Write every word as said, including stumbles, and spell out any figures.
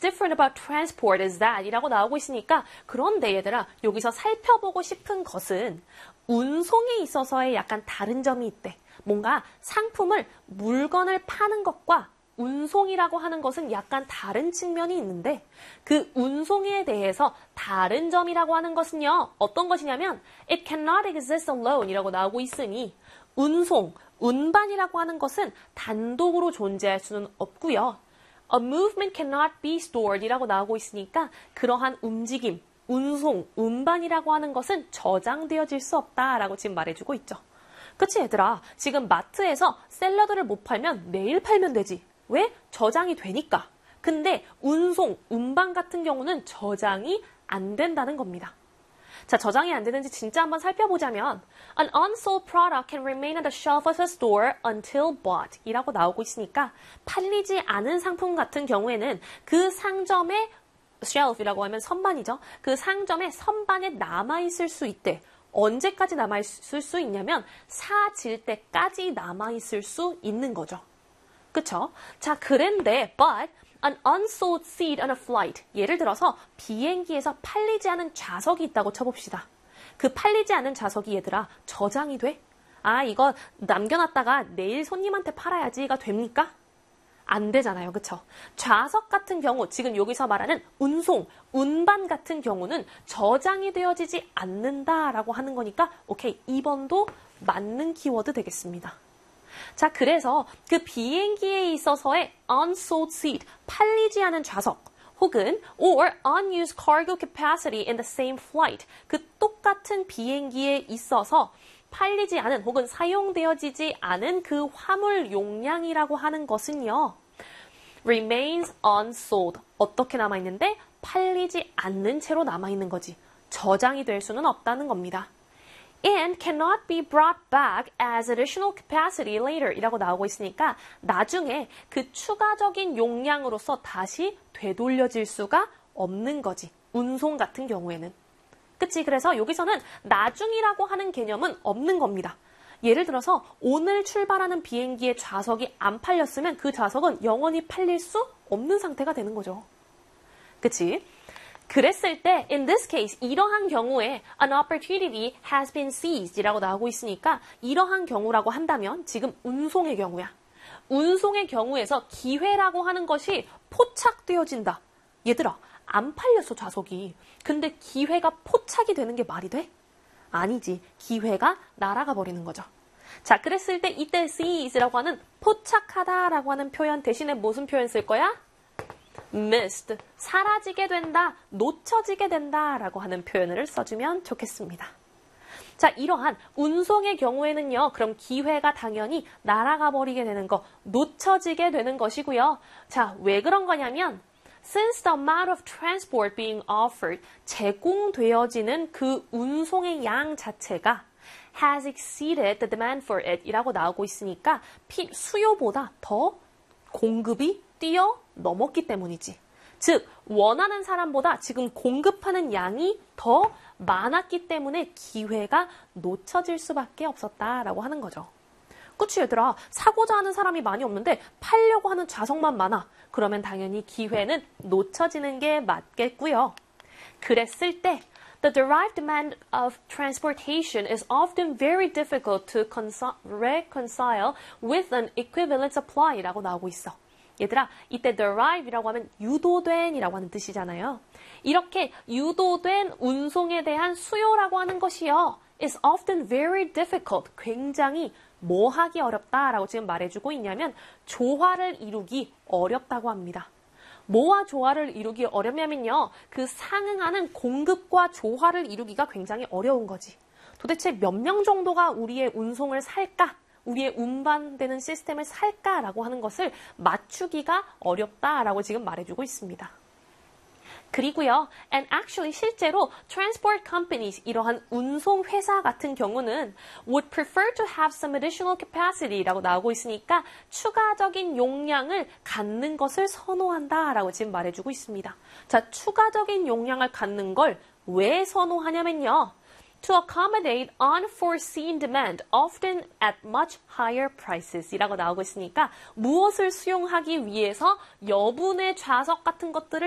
different about transport is that 이라고 나오고 있으니까 그런데 얘들아 여기서 살펴보고 싶은 것은 운송에 있어서의 약간 다른 점이 있대. 뭔가 상품을 물건을 파는 것과 운송이라고 하는 것은 약간 다른 측면이 있는데 그 운송에 대해서 다른 점이라고 하는 것은요. 어떤 것이냐면 it cannot exist alone 이라고 나오고 있으니 운송, 운반이라고 하는 것은 단독으로 존재할 수는 없고요. A movement cannot be stored 이라고 나오고 있으니까 그러한 움직임, 운송, 운반이라고 하는 것은 저장되어질 수 없다라고 지금 말해주고 있죠. 그치 얘들아? 지금 마트에서 샐러드를 못 팔면 내일 팔면 되지. 왜? 저장이 되니까. 근데 운송, 운반 같은 경우는 저장이 안 된다는 겁니다. 자, 저장이 안 되는지 진짜 한번 살펴보자면 An unsold product can remain on the shelf of a store until bought 이라고 나오고 있으니까 팔리지 않은 상품 같은 경우에는 그 상점의 shelf이라고 하면 선반이죠. 그 상점의 선반에 남아있을 수 있대. 언제까지 남아있을 수 있냐면 사질 때까지 남아있을 수 있는 거죠. 그쵸? 자, 그런데 but an unsold seat on a flight. 예를 들어서 비행기에서 팔리지 않은 좌석이 있다고 쳐봅시다. 그 팔리지 않은 좌석이 얘들아 저장이 돼? 아, 이거 남겨놨다가 내일 손님한테 팔아야지가 됩니까? 안 되잖아요. 그쵸? 좌석 같은 경우, 지금 여기서 말하는 운송, 운반 같은 경우는 저장이 되어지지 않는다라고 하는 거니까 오케이, 이 번도 맞는 키워드 되겠습니다. 자, 그래서 그 비행기에 있어서의 unsold seat, 팔리지 않은 좌석, 혹은 or unused cargo capacity in the same flight, 그 똑같은 비행기에 있어서 팔리지 않은 혹은 사용되어지지 않은 그 화물 용량이라고 하는 것은요. remains unsold. 어떻게 남아있는데? 팔리지 않는 채로 남아있는 거지. 저장이 될 수는 없다는 겁니다. and cannot be brought back as additional capacity later 이라고 나오고 있으니까 나중에 그 추가적인 용량으로서 다시 되돌려질 수가 없는 거지. 운송 같은 경우에는. 그치? 그래서 여기서는 나중이라고 하는 개념은 없는 겁니다. 예를 들어서 오늘 출발하는 비행기의 좌석이 안 팔렸으면 그 좌석은 영원히 팔릴 수 없는 상태가 되는 거죠. 그치? 그랬을 때 in this case 이러한 경우에 an opportunity has been seized 이라고 나오고 있으니까 이러한 경우라고 한다면 지금 운송의 경우야. 운송의 경우에서 기회라고 하는 것이 포착되어진다. 얘들아, 안 팔렸어 좌석이. 근데 기회가 포착이 되는 게 말이 돼? 아니지. 기회가 날아가 버리는 거죠. 자, 그랬을 때 이때 seiz라고 하는 포착하다라고 하는 표현 대신에 무슨 표현 쓸 거야? missed, 사라지게 된다, 놓쳐지게 된다라고 하는 표현을 써주면 좋겠습니다. 자, 이러한 운송의 경우에는요. 그럼 기회가 당연히 날아가 버리게 되는 거, 놓쳐지게 되는 것이고요. 자, 왜 그런 거냐면 Since the amount of transport being offered, 제공되어지는 그 운송의 양 자체가 has exceeded the demand for it 이라고 나오고 있으니까 피, 수요보다 더 공급이 뛰어 넘었기 때문이지. 즉, 원하는 사람보다 지금 공급하는 양이 더 많았기 때문에 기회가 놓쳐질 수밖에 없었다라고 하는 거죠. 그치 얘들아, 사고자 하는 사람이 많이 없는데 팔려고 하는 좌석만 많아. 그러면 당연히 기회는 놓쳐지는 게 맞겠고요. 그랬을 때 The derived demand of transportation is often very difficult to reconcile with an equivalent supply라고 나오고 있어. 얘들아, 이때 derive이라고 하면 유도된 이라고 하는 뜻이잖아요. 이렇게 유도된 운송에 대한 수요라고 하는 것이요. is often very difficult. 굉장히 뭐 하기 어렵다라고 지금 말해주고 있냐면 조화를 이루기 어렵다고 합니다. 뭐와 조화를 이루기 어렵냐면요. 그 상응하는 공급과 조화를 이루기가 굉장히 어려운 거지. 도대체 몇 명 정도가 우리의 운송을 살까? 우리의 운반되는 시스템을 살까라고 하는 것을 맞추기가 어렵다라고 지금 말해주고 있습니다. 그리고요, and actually 실제로 transport companies, 이러한 운송 회사 같은 경우는 would prefer to have some additional capacity라고 나오고 있으니까 추가적인 용량을 갖는 것을 선호한다라고 지금 말해주고 있습니다. 자, 추가적인 용량을 갖는 걸 왜 선호하냐면요. To accommodate unforeseen demand, often at much higher prices 이라고 나오고 있으니까 무엇을 수용하기 위해서 여분의 좌석 같은 것들을